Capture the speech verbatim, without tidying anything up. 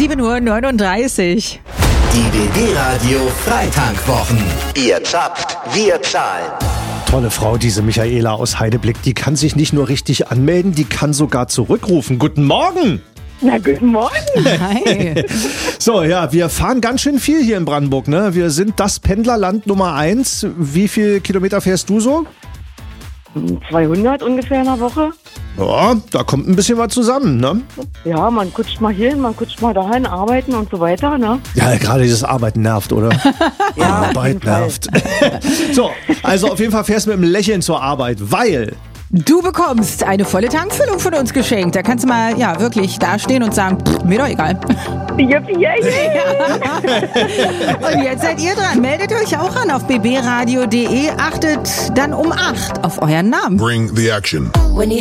sieben Uhr neununddreißig. Die B B-Radio Freitankwochen. Ihr zappt, wir zahlen. Tolle Frau, diese Michaela aus Heideblick. Die kann sich nicht nur richtig anmelden, die kann sogar zurückrufen. Guten Morgen! Na, guten Morgen. Hi. So, ja, wir fahren ganz schön viel hier in Brandenburg, ne? Wir sind das Pendlerland Nummer eins. Wie viel Kilometer fährst du so? zweihundert ungefähr in der Woche. Ja, da kommt ein bisschen was zusammen, ne? Ja, man kutscht mal hier hin, man kutscht mal dahin, arbeiten und so weiter, ne? Ja, gerade dieses Arbeiten nervt, oder? Ja, Arbeit nervt. So, also auf jeden Fall fährst du mit einem Lächeln zur Arbeit, weil... Du bekommst eine volle Tankfüllung von uns geschenkt. Da kannst du mal, ja, wirklich dastehen und sagen, pff, mir doch egal. Yippie, yay, yay. Und jetzt seid ihr dran. Meldet euch auch an auf b b radio punkt d e. Achtet dann um acht auf euren Namen. Bring the action. When you